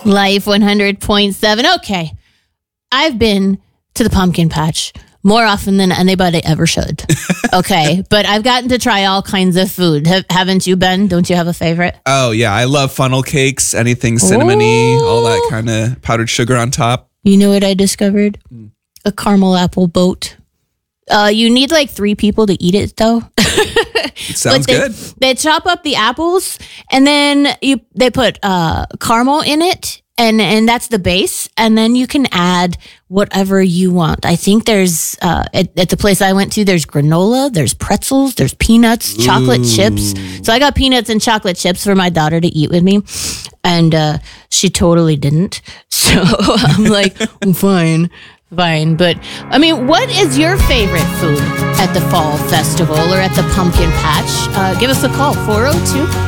Life 100.7. Okay. I've been to the pumpkin patch more often than anybody ever should. Okay. But I've gotten to try all kinds of food. Haven't you been? Don't you have a favorite? Oh, yeah. I love funnel cakes, anything cinnamony, all that kind of powdered sugar on top. You know what I discovered? A caramel apple boat. You need like 3 people to eat it, though. It sounds good. They chop up the apples, and then they put caramel in it, and that's the base. And then you can add whatever you want. I think there's at the place I went to, there's granola, there's pretzels, there's peanuts, chocolate chips. So I got peanuts and chocolate chips for my daughter to eat with me, and she totally didn't. So I'm like, fine. But I mean, what is your favorite food at the fall festival or at the pumpkin patch? Give us a call, 402